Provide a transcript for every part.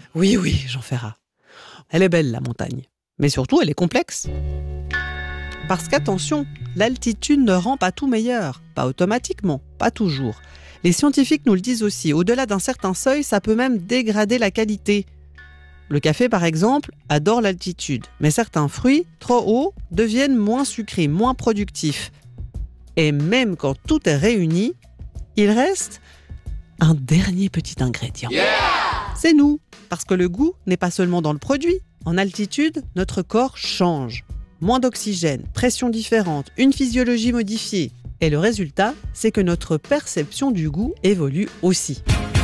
Oui, Jean Ferrat. Elle est belle, la montagne. Mais surtout, elle est complexe. Parce qu'attention, l'altitude ne rend pas tout meilleur. Pas automatiquement, pas toujours. Les scientifiques nous le disent aussi. Au-delà d'un certain seuil, ça peut même dégrader la qualité. Le café, par exemple, adore l'altitude. Mais certains fruits, trop hauts, deviennent moins sucrés, moins productifs. Et même quand tout est réuni, il reste un dernier petit ingrédient. Yeah! C'est nous, parce que le goût n'est pas seulement dans le produit. En altitude, notre corps change. Moins d'oxygène, pression différente, une physiologie modifiée. Et le résultat, c'est que notre perception du goût évolue aussi.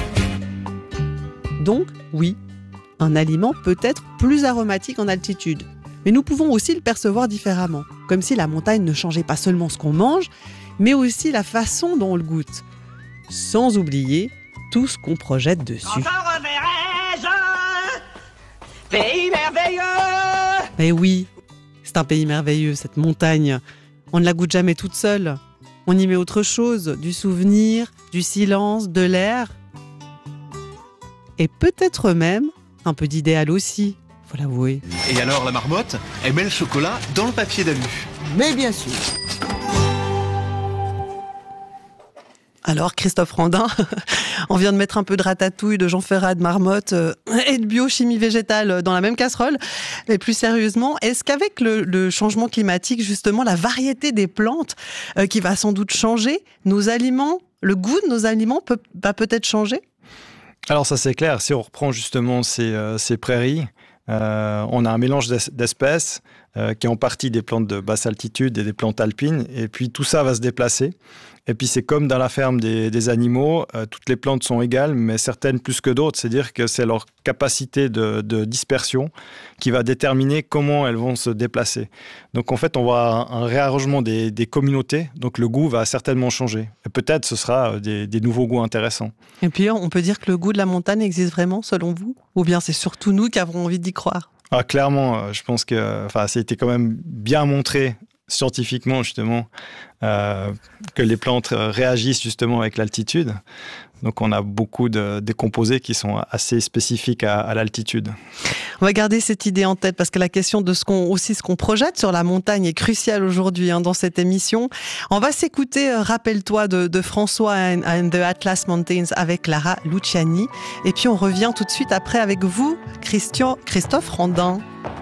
Donc, oui, un aliment peut être plus aromatique en altitude. Mais nous pouvons aussi le percevoir différemment, comme si la montagne ne changeait pas seulement ce qu'on mange, mais aussi la façon dont on le goûte. Sans oublier tout ce qu'on projette dessus. Encore reverrai-je pays merveilleux. Mais oui, c'est un pays merveilleux, cette montagne. On ne la goûte jamais toute seule. On y met autre chose, du souvenir, du silence, de l'air. Et peut-être même un peu d'idéal aussi, faut l'avouer. Et alors la marmotte, elle met le chocolat dans le papier d'alu. Mais bien sûr. Alors Christophe Randin, on vient de mettre un peu de ratatouille, de Jean Ferrat, de marmotte et de biochimie végétale dans la même casserole. Mais plus sérieusement, est-ce qu'avec le changement climatique, justement, la variété des plantes qui va sans doute changer, nos aliments, le goût de nos aliments va peut-être changer ? Alors ça c'est clair, si on reprend justement ces prairies, on a un mélange d'espèces qui est en partie des plantes de basse altitude et des plantes alpines, et puis tout ça va se déplacer. Et puis c'est comme dans la ferme des animaux, toutes les plantes sont égales, mais certaines plus que d'autres, c'est-à-dire que c'est leur capacité de dispersion qui va déterminer comment elles vont se déplacer. Donc en fait, on va avoir un réarrangement des communautés, donc le goût va certainement changer. Et peut-être ce sera des nouveaux goûts intéressants. Et puis on peut dire que le goût de la montagne existe vraiment, selon vous ? Ou bien c'est surtout nous qui avons envie d'y croire ? Ah, clairement, je pense que ça a été quand même bien montré scientifiquement justement que les plantes réagissent justement avec l'altitude. Donc on a beaucoup de composés qui sont assez spécifiques à l'altitude. On va garder cette idée en tête parce que la question de ce qu'on projette sur la montagne est cruciale aujourd'hui dans cette émission. On va s'écouter Rappelle-toi de François and the Atlas Mountains avec Clara Luciani. Et puis on revient tout de suite après avec vous, Christophe Randin.